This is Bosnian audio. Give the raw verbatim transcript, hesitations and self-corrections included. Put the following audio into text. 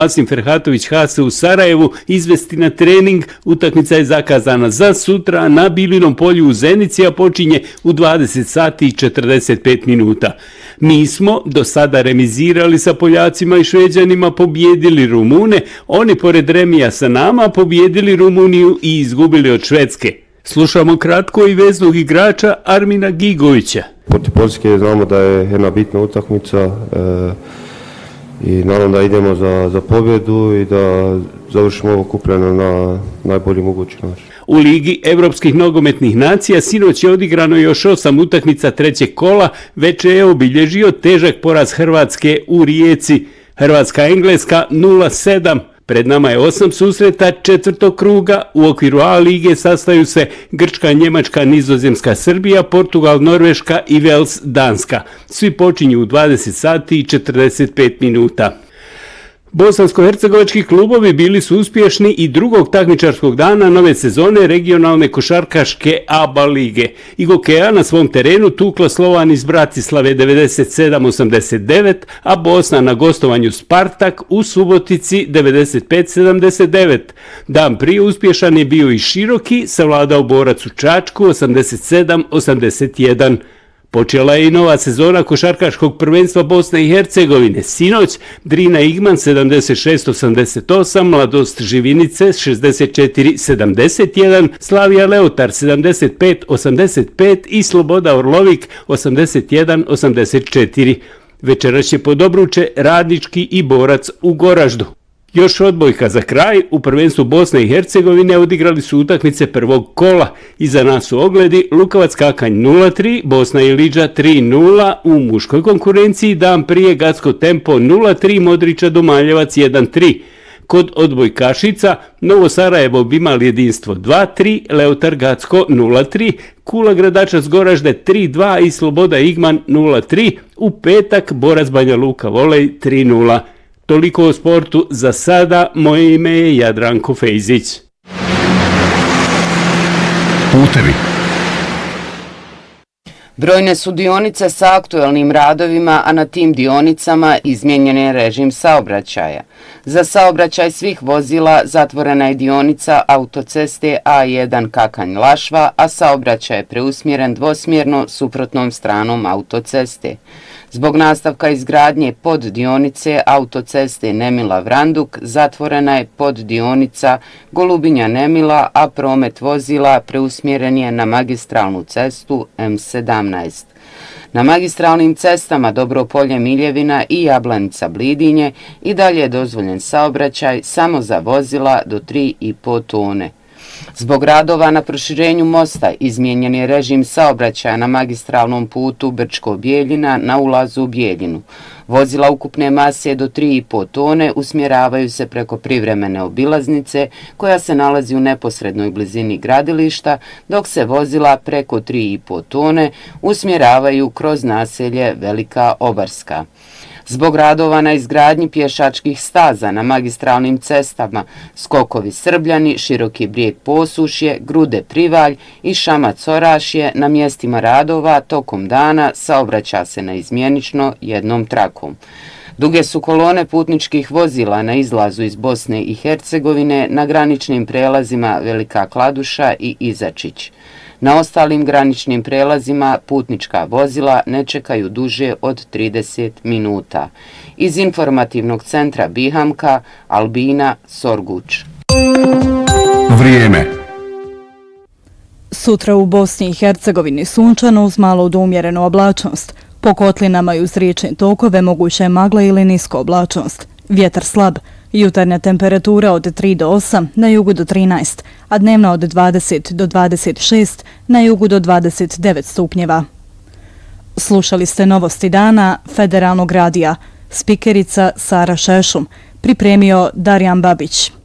Asim Ferhatović Hase u Sarajevu izvesti na trening. Utakmica je zakazana za sutra na Bilinom polju u Zenici, a počinje u dvadeset sati i četrdeset pet minuta. Mi smo do sada remizirali sa Poljacima i Šveđanima, pobjedili Rumune, oni pored remija sa nama pobjedili Rumuniju i izgubili od Švedske. Slušamo kratko i veznog igrača Armina Gigovića. Protiv Poljske znamo da je jedna bitna utakmica e, i naravno da idemo za, za pobjedu i da završimo ovo kupljeno na najbolji mogući način. U Ligi evropskih nogometnih nacija sinoć je odigrano još osam utakmica trećeg kola, već je obilježio težak poraz Hrvatske u Rijeci. Hrvatska-Engleska nula sedam. Pred nama je osam susreta četvrtog kruga. U okviru A lige sastaju se Grčka, Njemačka, Nizozemska, Srbija, Portugal, Norveška i Vels, Danska. Svi počinju u dvadeset sati i četrdeset pet minuta. Bosansko-hercegovački klubovi bili su uspješni i drugog takmičarskog dana nove sezone regionalne košarkaške A B A lige. Igokea na svom terenu tukla Slovan iz Bratislave devedeset sedam osamdeset devet, a Bosna na gostovanju Spartak u Subotici devedeset pet sedamdeset devet. Dan prije uspješan je bio i Široki, savladao Borac u Čačku osamdeset sedam osamdeset jedan. Počela je i nova sezona košarkaškog prvenstva Bosne i Hercegovine. Sinoć Drina Igman sedamdeset šest osamdeset osam, Mladost Živinice šezdeset četiri sedamdeset jedan, Slavija Leotar sedamdeset pet osamdeset pet i Sloboda Orlovik osamdeset jedan osamdeset četiri. Večeras će pod obruče Radnički i Borac u Goraždu. Još odbojka za kraj, u prvenstvu Bosne i Hercegovine odigrali su utakmice prvog kola. Iza nas su ogledi Lukovac Kakanj nula tri, Bosna i Liđa tri nula, u muškoj konkurenciji dan prije Gacko Tempo nula tri, Modrića Domaljevac jedan tri. Kod odbojkašica Novo Sarajevo Bimal jedinstvo dva tri, Leotar Gacko nula tri, Kula Gradačac Goražde tri dva i Sloboda Igman nula tri, u petak Borac Banja Luka Volej tri nula. Toliko o sportu za sada, moje ime je Jadranko Fejzić. Putevi. Brojne su dionice sa aktuelnim radovima, a na tim dionicama izmijenjen je režim saobraćaja. Za saobraćaj svih vozila zatvorena je dionica autoceste A jedan Kakanj-Lašva, a saobraćaj je preusmjeren dvosmjerno suprotnom stranom autoceste. Zbog nastavka izgradnje poddionice autoceste Nemila-Vranduk zatvorena je poddionica Golubinja-Nemila, a promet vozila preusmjeren je na magistralnu cestu M sedamnaest. Na magistralnim cestama Dobropolje-Miljevina i Jablanica-Blidinje i dalje je dozvoljen saobraćaj samo za vozila do tri i po tone. Zbog radova na proširenju mosta izmijenjen je režim saobraćaja na magistralnom putu Brčko-Bijeljina na ulazu u Bijeljinu. Vozila ukupne mase do tri i po tone usmjeravaju se preko privremene obilaznice koja se nalazi u neposrednoj blizini gradilišta, dok se vozila preko tri i po tone usmjeravaju kroz naselje Velika Obarska. Zbog radova na izgradnji pješačkih staza na magistralnim cestama Skokovi Srbljani, Široki Brijeg Posušje, Grude Privalj i Šamac Orašje na mjestima radova tokom dana saobraća se neizmjenično jednom trakom. Duge su kolone putničkih vozila na izlazu iz Bosne i Hercegovine na graničnim prelazima Velika Kladuša i Izačić. Na ostalim graničnim prelazima putnička vozila ne čekaju duže od trideset minuta. Iz informativnog centra Bihamka, Albina Sorguć. Vrijeme. Sutra u Bosni i Hercegovini sunčano uz malo do umjerenu oblačnost. Po kotlinama i uz riječne tokove moguća je magla ili nisko oblačnost. Vjetar slab. Jutarnja temperatura od tri do osam, na jugu do trinaest, a dnevna od dvadeset do dvadeset šest, na jugu do dvadeset devet stupnjeva. Slušali ste novosti dana Federalnog radija. Spikerica Sara Šešum. Pripremio Darjan Babić.